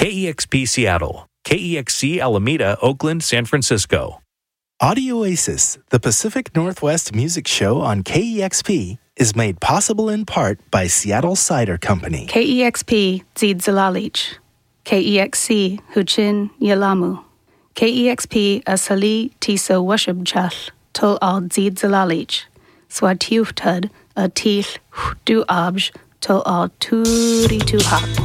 KEXP Seattle, KEXC Alameda, Oakland, San Francisco. Audio Oasis, the Pacific Northwest music show on KEXP, is made possible in part by Seattle Cider Company. KEXP Zid Zalalich. KEXC Huchin Yalamu. KEXP Asali Tisa Washubchal Tul Al Zid Zalalich. Swatiuftad a Til Du Abj Tul Al Turi Tuhak.